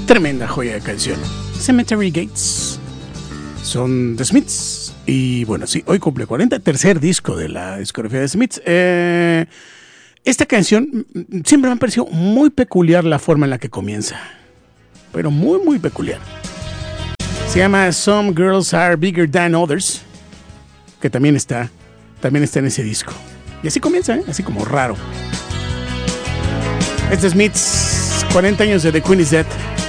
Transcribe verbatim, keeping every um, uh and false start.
Tremenda joya de canción. Cemetery Gates. Son The Smiths. Y bueno, sí, hoy cumple cuarenta. Tercer disco de la discografía de Smiths. Eh, esta canción siempre me ha parecido muy peculiar la forma en la que comienza. Pero muy, muy peculiar. Se llama Some Girls Are Bigger Than Others. Que también está, también está en ese disco. Y así comienza, ¿eh? Así como raro. Este es Smiths, cuarenta años de The Queen Is Dead.